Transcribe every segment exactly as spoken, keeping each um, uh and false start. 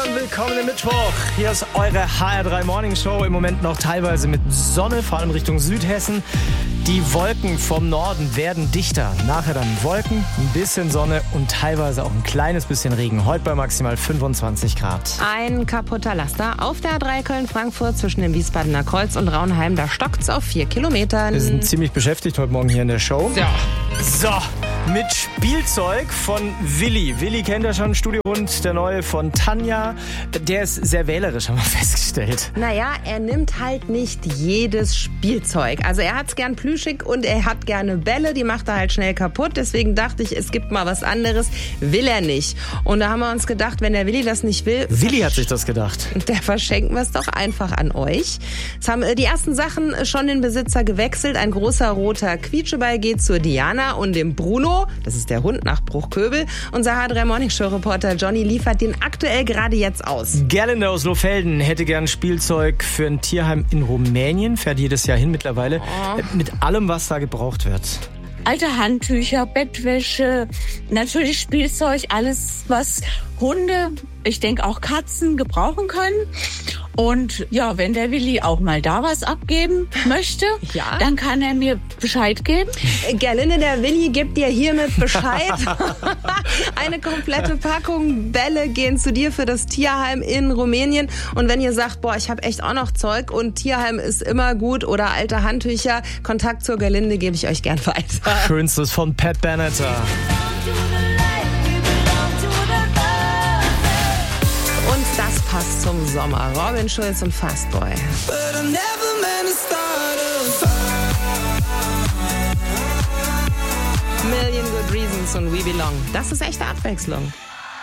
und willkommen im Mittwoch. Hier ist eure H R drei Morning Show. Im Moment noch teilweise mit Sonne, vor allem Richtung Südhessen. Die Wolken vom Norden werden dichter. Nachher dann Wolken, ein bisschen Sonne und teilweise auch ein kleines bisschen Regen. Heute bei maximal fünfundzwanzig Grad. Ein kaputter Laster auf der A drei Köln-Frankfurt zwischen dem Wiesbadener Kreuz und Raunheim. Da stockt's auf vier Kilometern. Wir sind ziemlich beschäftigt heute Morgen hier in der Show. Ja. So, mit Spielzeug von Willi. Willi kennt ja schon, Studiohund, der neue von Tanja. Der ist sehr wählerisch, haben wir festgestellt. Naja, er nimmt halt nicht jedes Spielzeug. Also er hat's gern plüschig und er hat gerne Bälle, die macht er halt schnell kaputt. Deswegen dachte ich, es gibt mal was anderes. Will er nicht. Und da haben wir uns gedacht, wenn der Willi das nicht will... Willi hat sich das gedacht. Der verschenken wir es doch einfach an euch. Es haben die ersten Sachen schon den Besitzer gewechselt. Ein großer roter Quietscheball geht zur Diana und dem Bruno. Das ist der Hund nach Bruchköbel. Unser H drei Morning Show Reporter Johnny liefert den aktuell gerade jetzt aus. Gerlinde aus Lohfelden hätte gern Spielzeug für ein Tierheim in Rumänien. Fährt jedes Jahr hin mittlerweile. Oh. Mit allem, was da gebraucht wird. Alte Handtücher, Bettwäsche, natürlich Spielzeug, alles, was Hunde, ich denke auch Katzen gebrauchen können. Und ja, wenn der Willi auch mal da was abgeben möchte, ja, dann kann er mir Bescheid geben. Gerlinde, der Willi gibt dir hiermit Bescheid. Eine komplette Packung Bälle gehen zu dir für das Tierheim in Rumänien. Und wenn ihr sagt, boah, ich habe echt auch noch Zeug und Tierheim ist immer gut oder alte Handtücher, Kontakt zur Gerlinde gebe ich euch gern weiter. Schönstes von Pat Benatar. Und das passt zum Sommer. Robin Schulz und Fastboy. Million Good Reasons und We Belong. Das ist echte Abwechslung.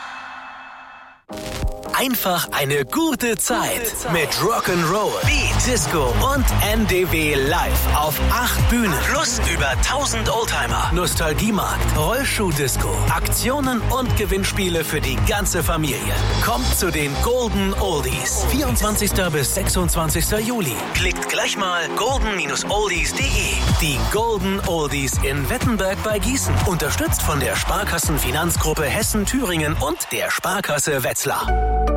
Einfach eine gute Zeit mit Rock'n'Roll, Beat, Disco und N D W live auf acht Bühnen. Plus über tausend Oldtimer, Nostalgiemarkt, Rollschuh-Disco, Aktionen und Gewinnspiele für die ganze Familie. Kommt zu den Golden Oldies. vierundzwanzigsten bis sechsundzwanzigsten Juli. Klickt gleich mal golden oldies punkt de. Die Golden Oldies in Wettenberg bei Gießen. Unterstützt von der Sparkassenfinanzgruppe Hessen-Thüringen und der Sparkasse Wetzlar.